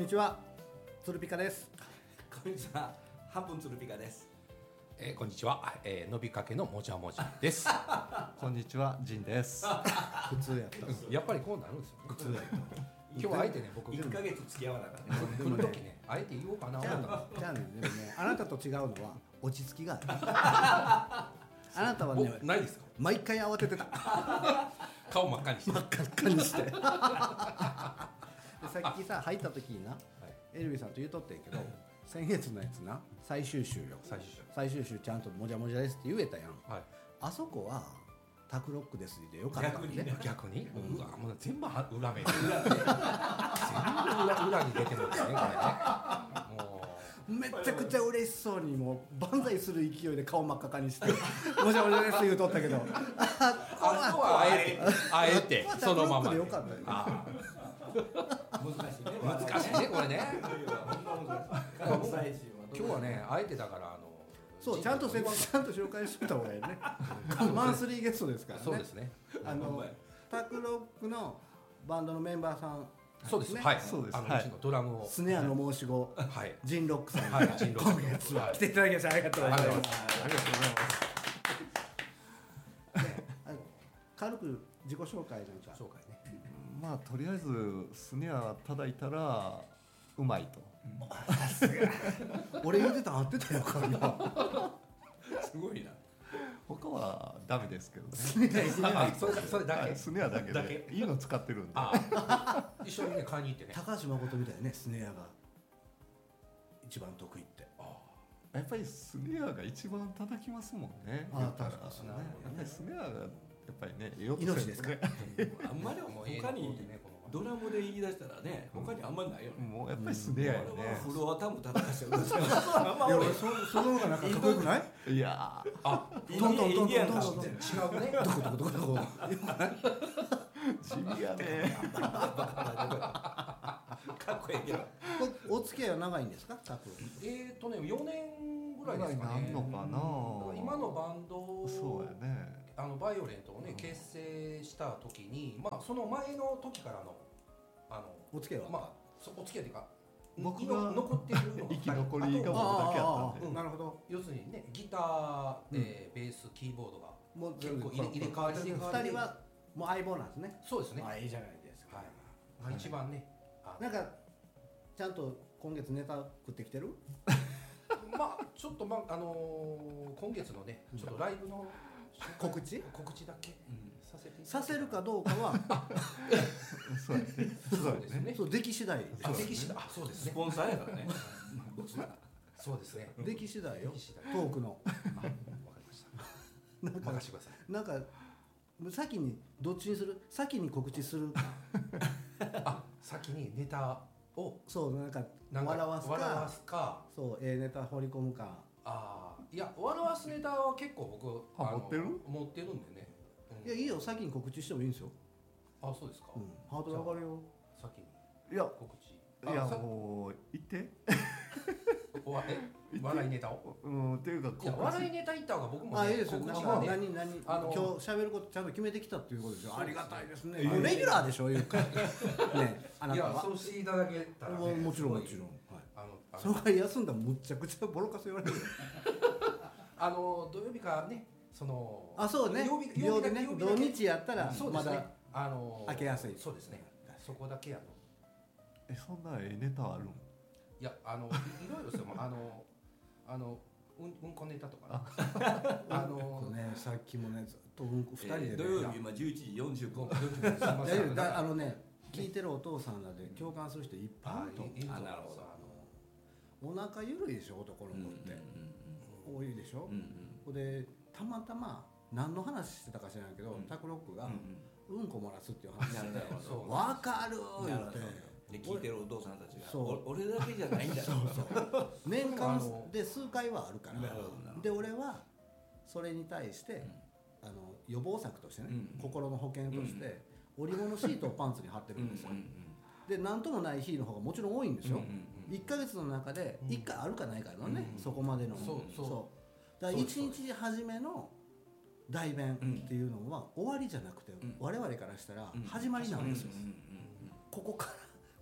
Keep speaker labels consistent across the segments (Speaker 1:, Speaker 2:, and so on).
Speaker 1: にちは、つるぴかです。
Speaker 2: こんにちは、半分つるぴかです。
Speaker 3: こんにちは、伸びかけのもじゃもじです。
Speaker 4: こんにちは、ジンです。
Speaker 1: 普通やった。
Speaker 3: やっぱりこうなるんですよ。
Speaker 1: 普通やった。
Speaker 3: 今日はあえてね、僕
Speaker 2: 1ヶ月付き合わなかったね。
Speaker 3: 来る時ね、あえて言おうかな。
Speaker 1: じゃあね、でもね、あなたと違うのは落ち着きがある。あなたはね、
Speaker 3: ないですか？
Speaker 1: 毎回慌ててた。
Speaker 3: 顔真っ赤にして。
Speaker 1: 真っ赤にして。でさっきさ入った時にな、エルビさんと言うとってんけど、先月のやつな、最終週よ。最終週ちゃんともじゃもじゃですって言えたやん。
Speaker 3: はい。
Speaker 1: あそこはタクロックですでよかったね。
Speaker 3: 逆に、うわ、もう全部裏目。全部裏に出てるんですね、これね。もう
Speaker 1: めちゃくちゃ嬉しそうにもう万歳する勢いで顔真っ赤かにしてもじゃもじゃです言うとったけど、
Speaker 3: あとはあえてそのまま
Speaker 1: でよかったよ。
Speaker 2: 難しいね。
Speaker 3: 難しいね、これね。
Speaker 2: 関西人は
Speaker 3: 今日はね、あえてだから
Speaker 1: そうちゃんと紹介してた方がいいね。マンスリーゲストですからね。
Speaker 3: そうですね。
Speaker 1: タクロックのバンドのメンバーさん。
Speaker 3: そうです。はい。そうです。うちのドラムを
Speaker 1: スネアの申し子、ジンロックさん、
Speaker 3: はい、ジンロック
Speaker 1: 今月は来ていただきましてありがとうございます。ありがとうございます。軽く自己紹介なんか。
Speaker 3: 紹介ね。
Speaker 4: まあとりあえずスネア叩いたらうまいと。
Speaker 1: 俺言ってたん合ってたよ、彼は。
Speaker 2: すごいな。
Speaker 4: 他はダメですけどね。
Speaker 1: スネア
Speaker 3: それだけ。
Speaker 4: スネアだけでいいの使ってるんで。
Speaker 3: 一緒にね買いに行ってね。
Speaker 1: 高橋誠みたいね、スネアが一番得意って。
Speaker 4: やっぱりスネアが一番叩きますもんね。
Speaker 1: 確かに
Speaker 4: やっぱりスネアがやっぱりね、
Speaker 1: 命ですか。
Speaker 2: あんまり他にドラムで言い出したらね、他にあんまりないよね。
Speaker 4: もうやっぱりスネアやね。
Speaker 2: フロアタム叩かしてる。
Speaker 1: その方がなんかかっこよくない？
Speaker 4: いやー、
Speaker 1: どんどん
Speaker 2: 違うね。
Speaker 1: どこ
Speaker 4: 地味やね。
Speaker 2: かっこいいけど。
Speaker 1: お付き合いは長いんですか？タク。
Speaker 3: 4年ぐらいですかね。
Speaker 4: なんのかな。
Speaker 3: 今のバンド、
Speaker 4: そうやね。
Speaker 3: バイオレントをね結成した時に、まあその前の時からの
Speaker 1: お付き合いは、
Speaker 3: まあお付き合いというか、
Speaker 4: 僕が
Speaker 3: 残ってるのが
Speaker 4: 生き残りが僕だけやったんで。
Speaker 1: なるほど。
Speaker 3: 要するにね、ギター、ベース、キーボードが
Speaker 1: もう
Speaker 3: 結構入れ替わりで、
Speaker 1: 2人はもう相棒なんですね。
Speaker 3: そうですね。
Speaker 1: いいじゃないですか。
Speaker 3: はい。一番ね、
Speaker 1: なんかちゃんと今月ネタ食ってきてる？
Speaker 3: まあちょっと今月のね、ちょっとライブの
Speaker 1: 告知
Speaker 3: だけ
Speaker 1: させるかどうかは
Speaker 4: そうですね。
Speaker 1: そう出来次第。
Speaker 3: そうですね。
Speaker 2: スポンサーやからね。
Speaker 3: そうですね。
Speaker 1: 出来次第よ。トークの。
Speaker 3: わかりました。任せてください。
Speaker 1: なんか先にどっちにする？先に告知する。
Speaker 3: 先にネタを
Speaker 1: そうなんか笑わすか。そうネタ放り込むか。
Speaker 3: いや笑わすネタは結構僕
Speaker 4: 持
Speaker 3: ってるんでね。
Speaker 1: いやいいよ、先に告知してもいいんですよ。
Speaker 3: そうですか。
Speaker 1: ハードル上がるよ。
Speaker 3: 先に。
Speaker 4: いや
Speaker 3: 告知。
Speaker 4: いやもう言って。
Speaker 3: 笑いネタを。
Speaker 4: っていうか
Speaker 3: 笑いネタ言った方が僕も
Speaker 1: いいですよ。
Speaker 3: 告知がね。
Speaker 1: 今日喋ることちゃんと決めてきたっていうことでしょ。ありがたいですね。もうレギュラーでしょ、いうか。ね、あなたは。
Speaker 3: いや、そうしていただけたらね。
Speaker 1: もちろん。その代わり休んだらむっちゃくちゃボロカス言われる。
Speaker 3: 土曜日かね、
Speaker 1: そうね。土日やったらまだ開けやすい。
Speaker 3: そうですね。そこだけ
Speaker 4: そんなネタあるん？
Speaker 3: いやいろいろですよ。うんこネタとか
Speaker 1: ね、さっきもねずっとうんこ2人で
Speaker 2: 土曜日今11時45分。
Speaker 1: 聞いてるお父さんらで共感する人いっぱいいると思う。
Speaker 2: なるほど。
Speaker 1: お腹ゆるいでしょ、男の子って多いでしょ。でたまたま何の話してたか知らないけど、タクロックがうんこ漏らすっていう話で「分かる!」言って
Speaker 2: で聞いてるお父さんたちが俺だけじゃないんだよ。
Speaker 1: 年間で数回はあるから。で俺はそれに対して予防策としてね、心の保険として織物シートをパンツに貼ってるんですよ。で何ともない日の方がもちろん多いんですよ。1ヶ月の中で1回あるかないかのね、そこまでの。そうだから1日初めの代弁っていうのは終わりじゃなくて、我々からしたら始まりなんですよ。ここから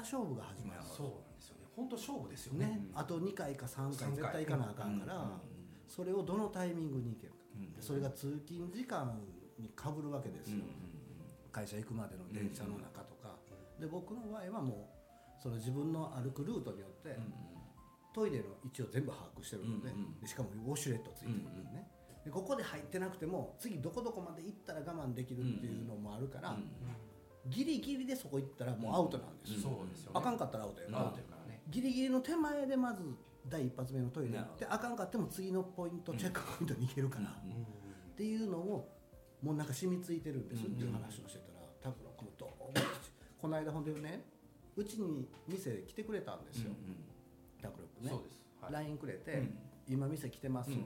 Speaker 1: 勝負が始まる。
Speaker 3: そうなんですよね。本当勝負ですよね。
Speaker 1: あと2回か3回絶対行かなあかんから、それをどのタイミングに行けるか、それが通勤時間にかぶるわけですよ、会社行くまでの電車の中とか、で僕の場合はもうその自分の歩くルートによって、トイレの位置を全部把握してるので、でしかもウォシュレットついてるんでね、でここで入ってなくても次どこどこまで行ったら我慢できるっていうのもあるから、ギリギリでそこ行ったらもうアウトなんですよ、
Speaker 3: そうですよね。
Speaker 1: あかんかったらアウトやな、
Speaker 3: アウトやからね。
Speaker 1: ギリギリの手前でまず第一発目のトイレ行ってあかんかっても次のポイントチェックポイントに行けるから、っていうのをもうなんか染みついてるんですっていう話をしてたら、タクロ君とこの間ほんでね、うちに店来てくれたんですよ、タクロ君ね。
Speaker 3: そうです。
Speaker 1: LINE くれて、今店来てますって、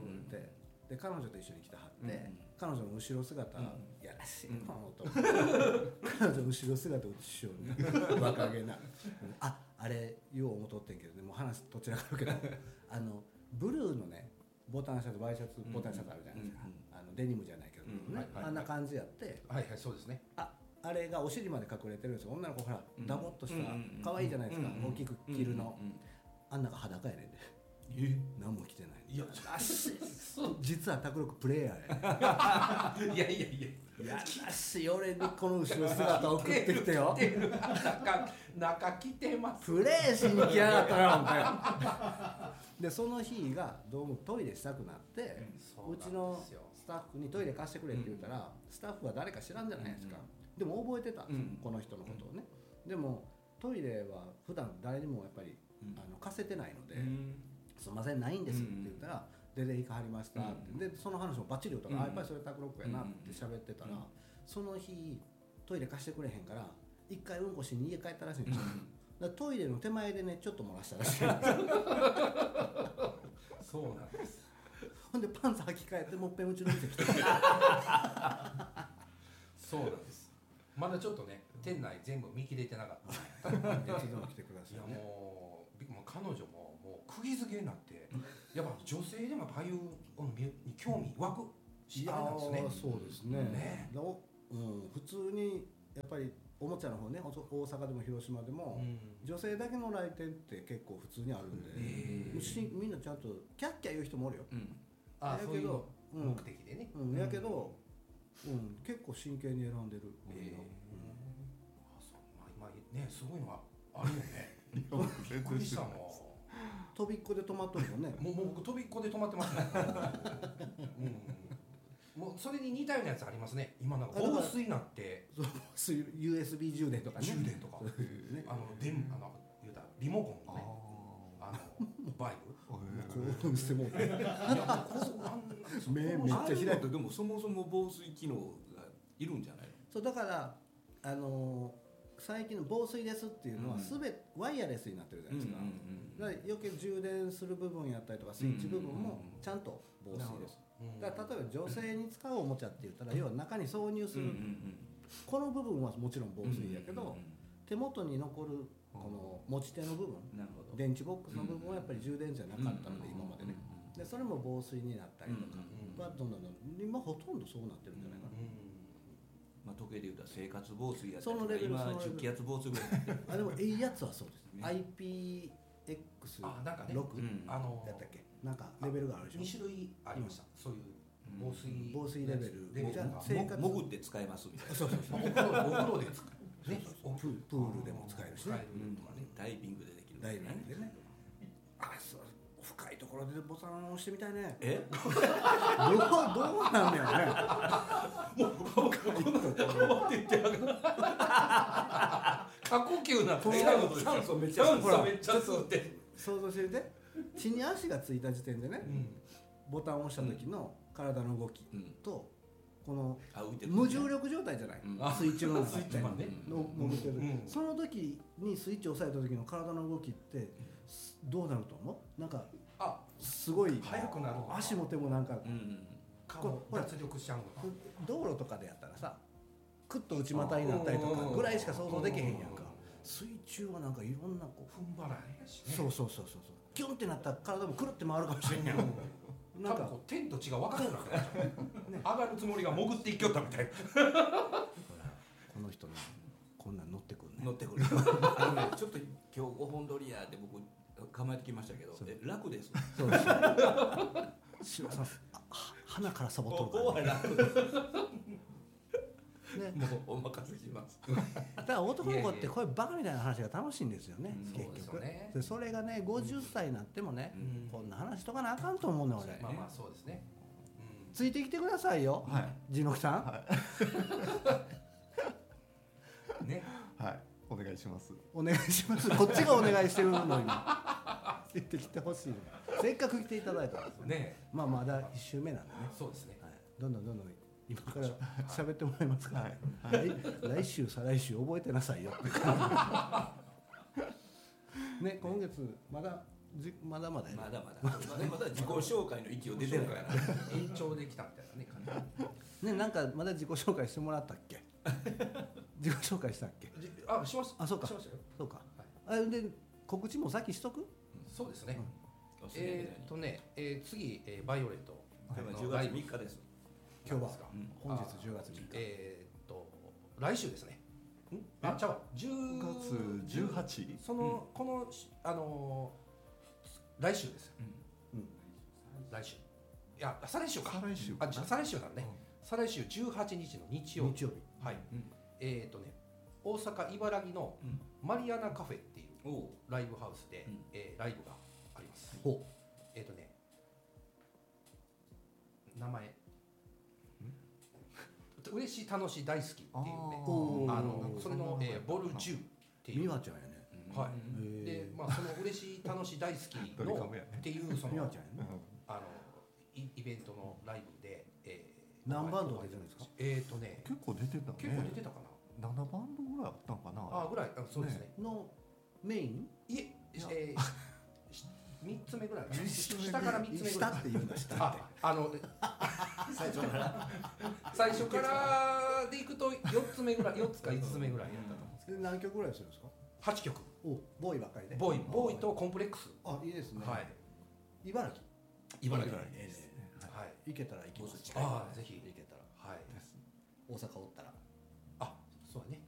Speaker 1: で彼女と一緒に来てはって、彼女の後ろ姿、やらしいなと彼女の後ろ姿を一緒に若気なあれよう思っとってんけどね、もう話どちらかるけどブルーのねボタンシャツ、ワイシャツボタンシャツあるじゃないですか、デニムじゃないけどね、あんな感じやって、
Speaker 3: そうですね。
Speaker 1: あれがお尻まで隠れてるんですよ。女の子ほらダボっとした可愛いじゃないですか、大きく着るの、あんなが裸やねんで、何も着てない。いや実はタクロクプレイヤーやねん。やらしい、俺にこの後ろ姿送ってきてよ。
Speaker 3: 中着てます。
Speaker 1: プレイしに来やがったなみたいな。でその日がどうもトイレしたくなって、うちのスタッフにトイレ貸してくれって言ったら、スタッフは誰か知らんじゃないですか。でも覚えてたんですよ、この人のことをね。でもトイレは普段誰にもやっぱり貸せてないので、すいませんないんですって言ったら、出て行かはりましたって、でその話もバッチリ言うたら、やっぱりそれタクロックやなって喋ってたら、その日トイレ貸してくれへんから一回うんこしに家帰ったらしいんですよ。だからトイレの手前でねちょっと漏らしたらしいんですよ。
Speaker 3: そうなんです。
Speaker 1: ほんでパンツ履き替えてもっぺんうちの店来て
Speaker 3: そうなんです。まだちょっとね店内全部見切れてなかった。
Speaker 1: いつでも来てくださいね。
Speaker 3: いやもう彼女ももう釘付けになって、やっぱ女性でもああいうに興味湧くしあれなんですね。
Speaker 1: そうですね。普通にやっぱりおもちゃの方ね、大阪でも広島でも、女性だけの来店って結構普通にあるんで、みんなちゃんとキャッキャ言う人もおるよ。
Speaker 3: やけど目的でね。
Speaker 1: やけど結構真剣に選んでる。
Speaker 3: 今ねすごいのがあるよね。びっくりしたもん。
Speaker 1: 飛びっこで止まっとるもんね。
Speaker 3: もう僕飛びっこで止まってますね。もうそれに似たようなやつありますね。今なんか防水になって、
Speaker 1: USB 充電とかね。
Speaker 3: 充電とか、言うたらリモコンのね、バイブ。
Speaker 1: 興奮してもうて。目めっちゃ開いて。
Speaker 2: でもそもそも防水機能がいるんじゃないの？
Speaker 1: そうだから最近の防水ですっていうのは全てワイヤレスになってるじゃないですか。だから余計充電する部分やったりとかスイッチ部分もちゃんと防水です。だから例えば女性に使うおもちゃって言ったら、要は中に挿入するこの部分はもちろん防水やけど、手元に残るこの持ち手の部分、電池ボックスの部分はやっぱり充電じゃなかったので今までね。でそれも防水になったりとかはどんどん今ほとんどそうなってるんじゃないかな。
Speaker 2: 時計で言うと生活防水やった
Speaker 1: そのレベル、
Speaker 2: 今10気圧防水ぐらい。
Speaker 1: でもいいやつはそうですね。IPX6
Speaker 3: なんかね、
Speaker 1: やったっけ、なんかレベルがあるでしょ。
Speaker 3: 2種類ありました。そういう
Speaker 1: 防水レベル。
Speaker 2: 潜って使えますみたいな。
Speaker 1: そう
Speaker 3: お風呂で使えるね。
Speaker 1: プールでも使えるしね。
Speaker 2: ダイビングでできる。
Speaker 1: ダイビングでね。そう深いところでボタンを押してみたいね。どうなんだよね。
Speaker 3: 過呼吸な
Speaker 2: 酸素めっちゃ吸って
Speaker 1: 想像してみて、地に足がついた時点でね、ボタンを押した時の体の動きとこの無重力状態じゃない、水中の中で潜ってる、その時にスイッチを押さえた時の体の動きってどうなると思う？なんかすごい
Speaker 3: 速くなる、
Speaker 1: 足も手もなんか
Speaker 3: 脱力しちゃうのか。
Speaker 1: 道路とかでやったらさ、クッと内股になったりとかぐらいしか想像できへんやんか。水中はなんかいろんなこ
Speaker 3: う踏ん張らへんしね。
Speaker 1: そうキュンってなったら体もくるって回るかもしれんやん。
Speaker 3: なんかこう天と地が分かるようになって上がるつもりが潜っていきよったみたいな。
Speaker 1: この人ね、こんなん乗ってくるね。
Speaker 2: 乗ってくる。 ちょっと今日5本撮りやって僕構えてきましたけど、楽です。
Speaker 1: そうです柴さん鼻からサボっとる
Speaker 2: ここは楽。
Speaker 1: ね、
Speaker 2: もうお任せします。
Speaker 1: だから男の子ってこういうバカみたいな話が楽しいんですよね、結局。でそれがね50歳になってもね、こんな話しとかなあかんと思うね俺。
Speaker 3: まあまあそうですね。
Speaker 1: ついてきてくださいよ、地の木さん。
Speaker 3: ね、
Speaker 4: はい、お願いします。
Speaker 1: お願いします。こっちがお願いしてるのについてきてほしい。せっかく来ていただいたんですね。まあまだ1週目なんでね。
Speaker 3: そうですね。
Speaker 1: どんどん今から喋ってもらえますか。来週再来週覚えてなさいよってね、今月まだまだ
Speaker 2: 自己紹介の域を出てるから
Speaker 3: 延長できたみたいなね感
Speaker 1: じね。なんかまだ自己紹介してもらったっけ。自己紹介したっけ。
Speaker 3: します。
Speaker 1: そうかそうか。で告知もさっきしとく。
Speaker 3: そうですね。次バイオレット
Speaker 2: 10月3日です。
Speaker 1: 今日は本日10月3日。
Speaker 3: 来週ですね。じゃあ
Speaker 4: 10月18。
Speaker 3: この来週です。来週。いや再来週か。再来週なんね。再来週18日の日曜日。はい。大阪茨城のマリアナカフェっていうライブハウスでライブがあります。名前。嬉しい楽しい大好きっていうね。それのボルジュっていう。
Speaker 1: 美和ちゃんやね。
Speaker 3: はい。でその嬉しい楽しい大好きのっていうそのイベントのライブで
Speaker 1: 何バンド出てるんですか。
Speaker 4: 結構出てたね。
Speaker 3: 結構出てたかな。
Speaker 4: 7バンドぐらいあったのかな。
Speaker 3: ぐらいそうですね。
Speaker 1: のメイン？
Speaker 3: いえ3つ目ぐらい。下から3つ目ぐらい。
Speaker 1: 下って言うんだ下って。
Speaker 3: 最初からでいくと4つ目ぐらい、4つか5つ目ぐらいやったと思うんですけど。
Speaker 1: 何曲ぐらいするんですか
Speaker 3: ？8曲。
Speaker 1: ボーイばっかりで。
Speaker 3: ボーイとコンプレックス。
Speaker 1: いいですね。
Speaker 3: はい。
Speaker 1: 茨城。
Speaker 3: はい。
Speaker 1: 行けたら行きます。
Speaker 3: ぜひ
Speaker 1: 行けたら。
Speaker 3: はい。
Speaker 1: 大阪おったら。
Speaker 3: そうだね。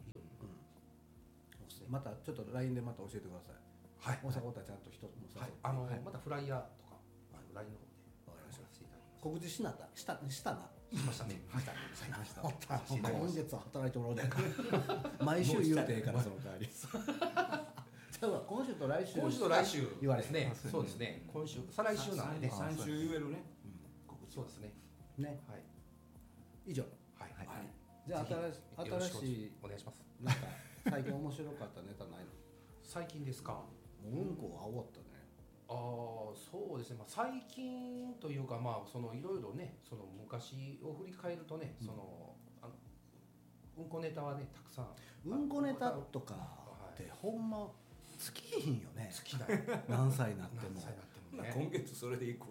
Speaker 1: またちょっと LINE でまた教えてください。
Speaker 3: はい。
Speaker 1: 大阪おったらちゃんと人も
Speaker 3: 誘って。またフライヤーとか LINE の方で。
Speaker 1: わかりました。告知したな。
Speaker 3: しましたね。
Speaker 1: 今月は働いてもらうで。毎週言うていいからその代わり。じゃあ今週と来週
Speaker 3: 言われですね。そうですね。今週再来週なんでね。
Speaker 2: 3週言えるね。
Speaker 3: そうですね。
Speaker 1: ね。はい。以上。
Speaker 3: はい。
Speaker 1: じゃあ新しい
Speaker 3: お願いします。
Speaker 1: なんか最近面白かったネタないの？
Speaker 3: 最近ですか。
Speaker 1: うんこは終わったね。
Speaker 3: そうですね。最近というかいろいろね、その昔を振り返るとね、うんこネタはねたくさん。
Speaker 1: うんこネタとかってほんま尽きひんよね。
Speaker 3: 尽きない。
Speaker 1: 何歳になっても。
Speaker 2: 今月それでいく。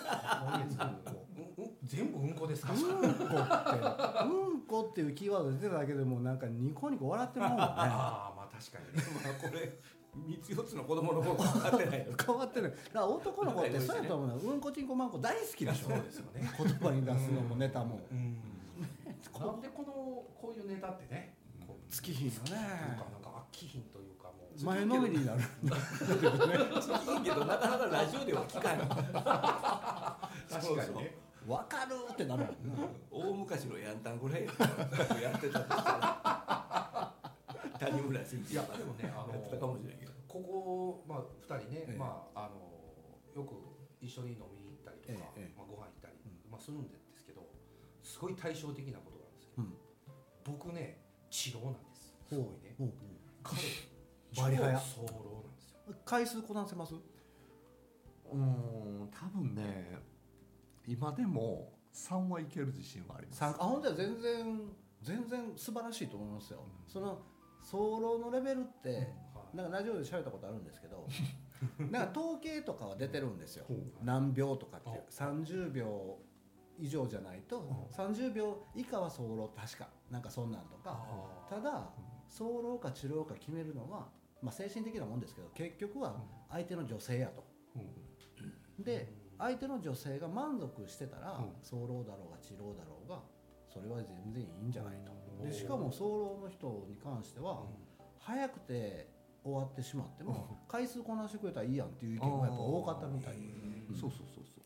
Speaker 3: 全部うんこですか。
Speaker 1: うんこっていうキーワード出てただけでもなんかニコニコ笑ってもんね。
Speaker 3: まあ確かにね。
Speaker 2: これ3つ4つの子供の頃変わってない。
Speaker 1: 変わってない。だから男の子ってそうやと思うの。うんこちんこまんこ大好きでしょ。
Speaker 3: そうですよね。
Speaker 1: 言葉に出すのもネタも。
Speaker 3: なんでこういうネタってね。
Speaker 1: 尽きひんよね。
Speaker 3: なんか飽きひんというかもう。
Speaker 1: 前のめりになる。
Speaker 2: いいけどなかなかラジオでは聞かない。
Speaker 3: 確かにね。
Speaker 1: 分かるってなるもんね。
Speaker 2: 大昔のヤンタンぐらいやってたとしたら谷村新司。
Speaker 3: いやでもね
Speaker 2: やってたかもしれないけど。
Speaker 3: ここ2人ねよく一緒に飲みに行ったりとかご飯行ったりするんですけど、すごい対照的なことなんですよ。僕ね治療なんです。すごいね。彼
Speaker 1: バリ早。
Speaker 3: 早漏なんですよ。
Speaker 1: 回数こなせます？
Speaker 4: 多分ね今でも3はいける自信はあります。
Speaker 1: 本当は全然素晴らしいと思いますよ。その早漏のレベルってなんかラジオで喋ったことあるんですけど、なんか統計とかは出てるんですよ。何秒とかって30秒以上じゃないと30秒以下は早漏確かなんかそんなんとか。ただ早漏か治療か決めるのは精神的なもんですけど、結局は相手の女性やと。で相手の女性が満足してたら早漏だろうが治療だろうがそれは全然いいんじゃないと。でしかも早漏の人に関しては早くて終わってしまっても回数こなしてくれたらいいやんっていう意見がやっぱ多かったみたい。
Speaker 4: そうそうそうそう。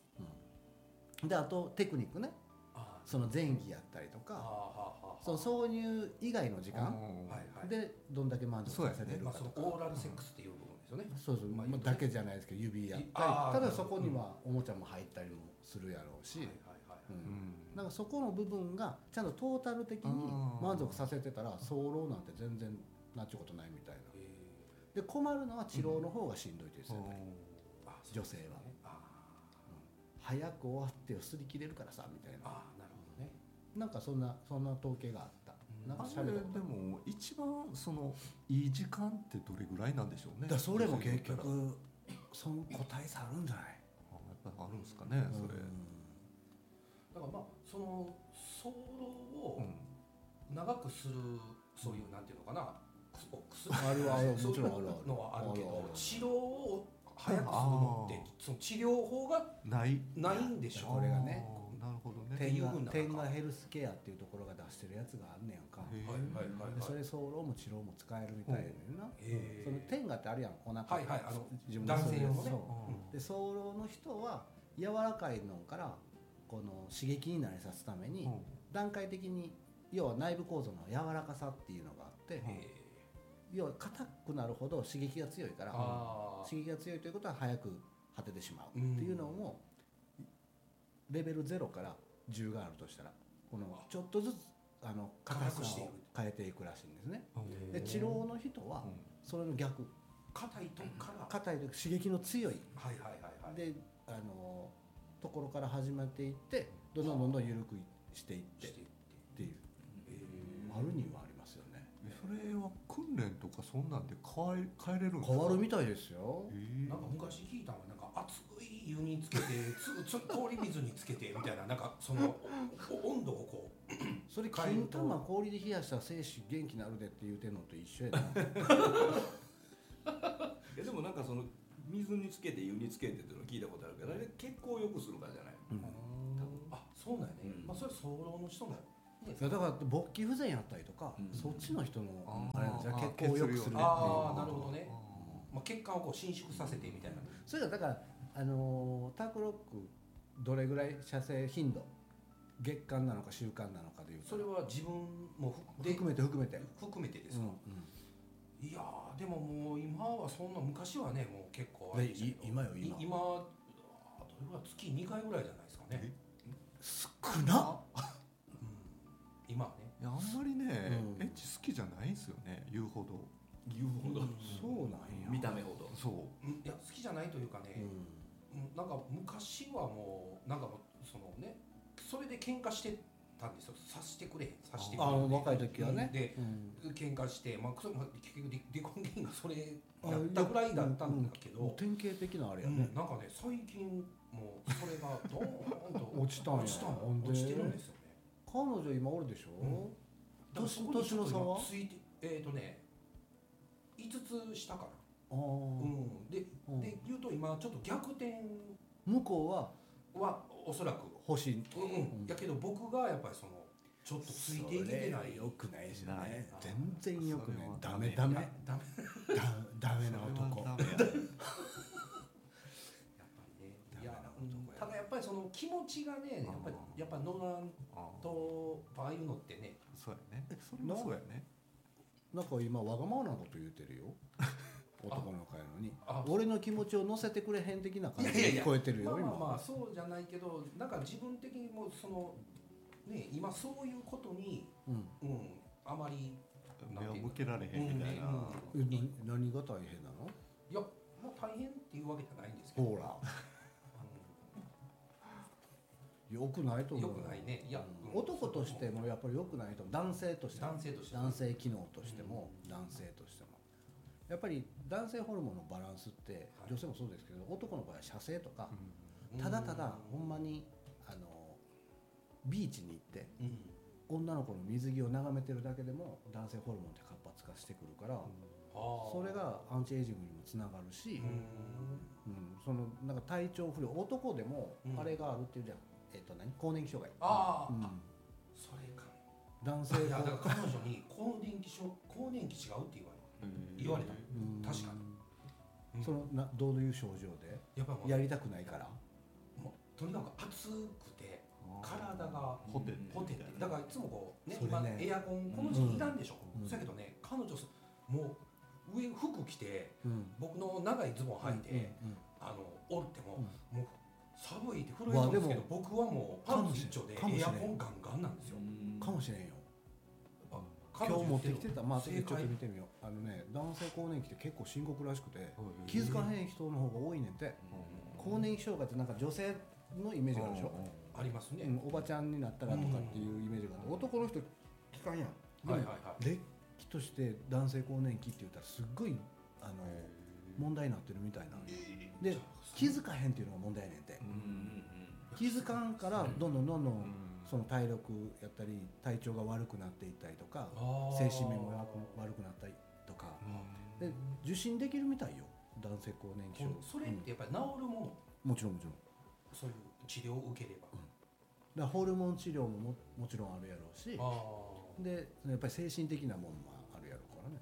Speaker 1: であとテクニックね、その前期やったりとか、その挿入以外の時間でどんだけ満足させてるかとか、
Speaker 3: オーラルセックスっていう部分ですよね。
Speaker 1: そうそう、だけじゃないですけど指やったり、ただそこにはおもちゃも入ったりもするやろうし、なんかそこの部分がちゃんとトータル的に満足させてたら早漏なんて全然なっちゅうことないみたいな。で困るのは治療の方がしんどいですよね、女性は。早く終わってよ、擦り切れるからさみたいな。
Speaker 3: なるほどね。
Speaker 1: なんかそんな統計があった。なんか
Speaker 4: あれでも一番そのいい時間ってどれぐらいなんでしょうね。
Speaker 1: だそれも結局その個体差あるんじゃない。
Speaker 4: やっぱりあるんですかね、それ。
Speaker 3: だからまあその早漏を長くするそういうなんていうのかな、
Speaker 1: あるある、もちろんある
Speaker 3: のはあるけど、治療を早くするのってその治療法がないんでしょ。
Speaker 1: これがね、
Speaker 4: なるほどね。
Speaker 1: 天下ヘルスケアっていうところが出してるやつがあんねやんか。それ早漏も治療も使えるみたいやねんな。その天下ってあるやん、お腹
Speaker 3: 男性用のね。
Speaker 1: で早漏の人は柔らかいのからこの刺激に慣れさすために段階的に、要は内部構造の柔らかさっていうのがあって、要は硬くなるほど刺激が強いから、刺激が強いということは早く果ててしまうっていうのも、レベル0から10があるとしたらこのちょっとずつ硬さを変えていくらしいんですね。で治療の人はそれの逆、
Speaker 3: 硬いとこから
Speaker 1: 硬い刺激の強いでところから始めていって、どんどん緩くしていってっていう、あるにはありますよね。
Speaker 4: それは訓練とかそんなんで変えれるんですか。
Speaker 1: 変わるみたいですよ。
Speaker 3: なんか昔聞いたのはなんか熱い湯につけて氷水につけてみたいな、なんかその温度をこう
Speaker 1: それ金玉氷で冷やしたら精子元気になるでって言うてんのと一緒やな。
Speaker 2: でもなんかその水につけて湯につけてっていうのを聞いたことあるけど、あれ血行を良くするからじゃない。
Speaker 3: そうなんやね。まあそれ早漏の人も
Speaker 1: だから勃起不全やったりとか、そっちの人のあれなんじゃ血行を良くするっていう。
Speaker 3: なるほどね。血管をこう伸縮させてみたいな。
Speaker 1: それがだからタークロックどれぐらい射精頻度、月間なのか週間なのかでいうと、
Speaker 3: それは自分も
Speaker 1: 含めて
Speaker 3: ですか。いやでももう今はそんな、昔はねもう結構あれでしたけど、今どれぐらい月2回ぐらいじゃないですかね。
Speaker 1: 少な。
Speaker 3: 今はね。
Speaker 4: あんまりね、エッチ好きじゃないんですよね、言うほど。
Speaker 1: そうなんや。
Speaker 2: 見た目ほど。
Speaker 3: そう。いや好きじゃないというかね、なんか昔はもうなんかそのね、それで喧嘩してたんですよ。さしてくれ
Speaker 1: 若い時はね。
Speaker 3: で喧嘩して、結局離婚原因がそれやったぐらいだったんだけど、
Speaker 1: 典型的なあれやね。
Speaker 3: なんかね最近もうそれがドーンと
Speaker 1: 落ちてるんですよね。彼女今おるでしょ。年の差は
Speaker 3: ついて5つ下かな。で言うと今ちょっと逆転、
Speaker 1: 向こ
Speaker 3: うはおそらく
Speaker 1: 欲しい。
Speaker 3: やけど僕がやっぱりそのちょっとついていけてない。
Speaker 1: よくないしね。全然よくない。ダメな男。やっぱりね。ただやっぱりその気持ちがね、やっぱ乗らんとああいうのってね。
Speaker 4: そうやね。それもそうやね。
Speaker 1: なんか今わがままなこと言うてるよ。男の会のに俺の気持ちを乗せてくれへん的な感じで聞こえてるよ。
Speaker 3: まあそうじゃないけど、なんか自分的にもそのね、今そういうことにあまり
Speaker 4: 目を向けられへんみたいな。
Speaker 1: 何が大変なの？
Speaker 3: いや、もう大変っていうわけじゃないんですけど。
Speaker 1: ほら。良くないと思う。
Speaker 3: 良くないね。いや、
Speaker 1: 男としてもやっぱり良くないと思う。男性機能としても男性としても。やっぱり男性ホルモンのバランスって女性もそうですけど、男の場合は射精とかただただほんまにビーチに行って女の子の水着を眺めてるだけでも男性ホルモンって活発化してくるから、それがアンチエイジングにもつながるし、そのなんか体調不良、男でもあれがあるっていうじゃん、更年期障害。
Speaker 3: それか。
Speaker 1: 男性
Speaker 3: だから彼女に更年期違うって言われる。 言われた。確かに。
Speaker 1: そのどういう症状で
Speaker 3: やっぱ
Speaker 1: やりたくないから、
Speaker 3: もうとにかく暑くて体が
Speaker 4: ほてって
Speaker 3: だからいつもこうね、
Speaker 1: 今
Speaker 3: エアコンこの時期いらんでしょ。だけどね、彼女もう上服着て、僕の長いズボン履いておってももう寒いって震えてるんですけど、僕はもうパンツ一丁でエアコンガンガンなんですよ。
Speaker 1: かもしれんよ。今日持ってきてた、まあちょっと見てみよう。男性更年期って結構深刻らしくて、気づかへん人の方が多いねんて。更年期障害ってなんか女性のイメージがあるでしょ。
Speaker 3: ありますね。
Speaker 1: おばちゃんになったらとかっていうイメージがある。男の人聞かんやん。れっきとして男性更年期って言ったらすっごい問題になってるみたいな。で気づかへんっていうのが問題やねんて。気づかんからどんどんその体力やったり体調が悪くなっていったりとか、精神面も悪くなったりとかで受診できるみたいよ、男性更年期症。
Speaker 3: それってやっぱり治るもの？
Speaker 1: もちろん
Speaker 3: そういう治療を受ければ、
Speaker 1: だからホルモン治療ももちろんあるやろうし、でやっぱり精神的なものもあるやろうからね。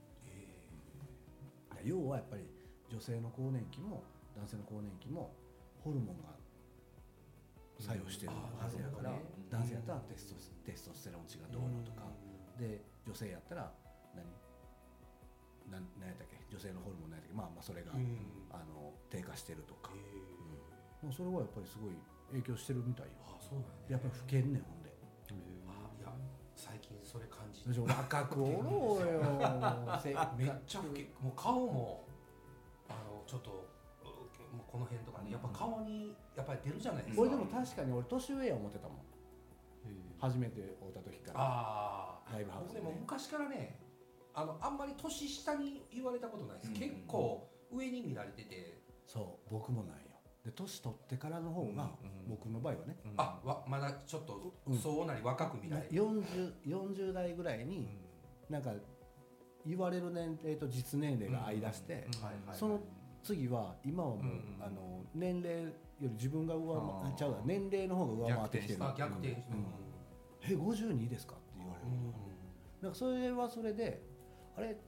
Speaker 1: 要はやっぱり女性の更年期も男性の更年期もホルモンが作用してるはずやから、男性やったらテストステロン値がどうのとかで、女性やったら何やったっけ、女性のホルモンなんやったっけ、まあそれが低下してるとか、それはやっぱりすごい影響してるみたいよ。
Speaker 3: そうなん
Speaker 1: やっぱり老けんねん、ほんで。
Speaker 3: いや最近それ感じて。
Speaker 1: 若くおろうよ。
Speaker 3: めっちゃ老け、もう顔もちょっとこの辺とかね、やっぱ顔にやっぱり出るじゃないですか。
Speaker 1: 俺でも確かに年上や思ってたもん、初めて会った時から。ライブハウスで
Speaker 3: 僕でも昔からね、あんまり年下に言われたことないです。結構上に見られてて。
Speaker 1: そう僕もないよ。で年取ってからの方が、僕の場合はね、
Speaker 3: まだちょっとそうなり若く見られる。
Speaker 1: 40代ぐらいになんか言われる年齢と実年齢が合いだして、その次は今はもう年齢より自分が上回っちゃう、年齢の方が上回ってきてる。
Speaker 3: 逆転して、
Speaker 1: 52ですかって言われる。なんかそれはそれで、あれ